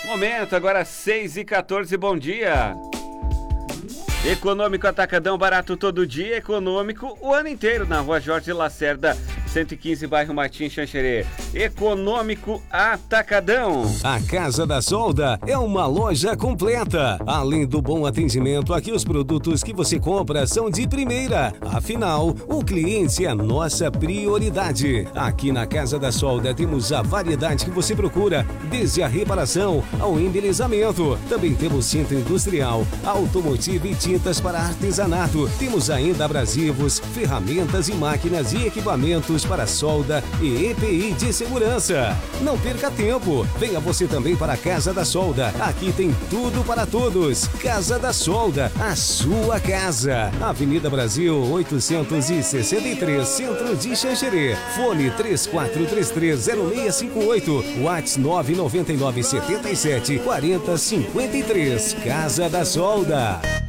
Momento, agora 6h14, bom dia. Econômico Atacadão, barato todo dia, econômico o ano inteiro, na rua Jorge Lacerda, 115, bairro Martim, Xanxerê. Econômico Atacadão. A Casa da Solda é uma loja completa. Além do bom atendimento, aqui os produtos que você compra são de primeira. Afinal, o cliente é a nossa prioridade. Aqui na Casa da Solda temos a variedade que você procura, desde a reparação ao embelezamento. Também temos tinta industrial, automotivo e tintas para artesanato. Temos ainda abrasivos, ferramentas e máquinas e equipamentos para solda e EPI de segurança. Não perca tempo. Venha você também para a Casa da Solda. Aqui tem tudo para todos. Casa da Solda, a sua casa. Avenida Brasil 863, Centro de Xanxerê. Fone 34330658. WhatsApp 999774053. Casa da Solda.